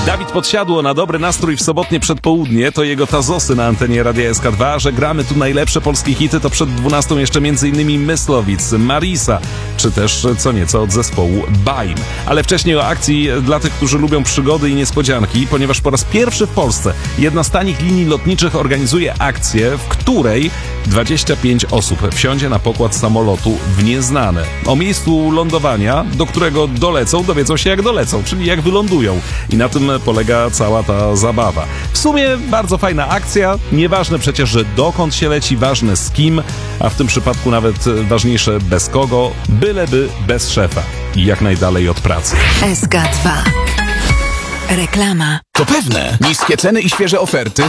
Dawid Podsiadło na dobry nastrój w sobotnie przedpołudnie, to jego tazosy na antenie Radia SK2, że gramy tu najlepsze polskie hity, to przed 12 jeszcze m.in. Myslowic, Marisa, czy też co nieco od zespołu Baim. Ale wcześniej o akcji dla tych, którzy lubią przygody i niespodzianki, ponieważ po raz pierwszy w Polsce jedna z tanich linii lotniczych organizuje akcję, w której 25 osób wsiądzie na pokład samolotu w nieznane. O miejscu lądowania, do którego dowiedzą się jak dolecą, czyli jak wylądują. I na tym polega cała ta zabawa. W sumie bardzo fajna akcja, nieważne przecież, że dokąd się leci, ważne z kim, a w tym przypadku nawet ważniejsze bez kogo, byleby bez szefa i jak najdalej od pracy. SK2. Reklama. To pewne. Niskie ceny i świeże oferty